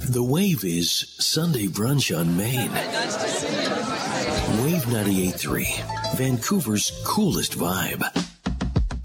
The Wave is Sunday brunch on Main. Wave 98.3, Vancouver's coolest vibe.